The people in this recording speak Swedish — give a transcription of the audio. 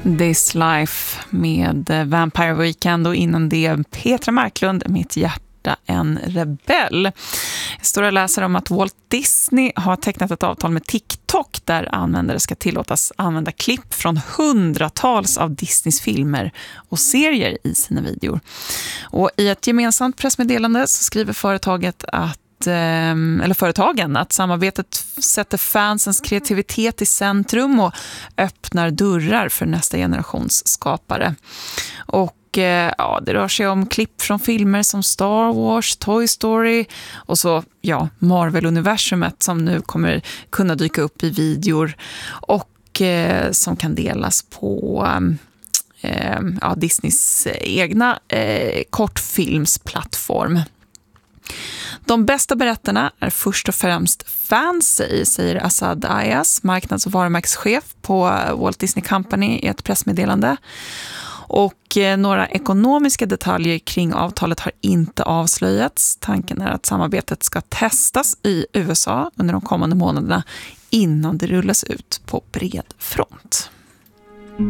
This Life med Vampire Weekend och innan det Petra Marklund, Mitt hjärta en rebell. Jag står och läser om att Walt Disney har tecknat ett avtal med TikTok där användare ska tillåtas använda klipp från hundratals av Disneys filmer och serier i sina videor. Och i ett gemensamt pressmeddelande så skriver företagen att samarbetet sätter fansens kreativitet i centrum och öppnar dörrar för nästa generations skapare. Och det rör sig om klipp från filmer som Star Wars, Toy Story och så Marvel-universumet som nu kommer kunna dyka upp i videor och som kan delas på Disneys egna kortfilmsplattform. De bästa berättarna är först och främst fans, säger Asad Ayas, marknads- och varumärkeschef på Walt Disney Company i ett pressmeddelande. Och några ekonomiska detaljer kring avtalet har inte avslöjats. Tanken är att samarbetet ska testas i USA under de kommande månaderna innan det rullas ut på bred front.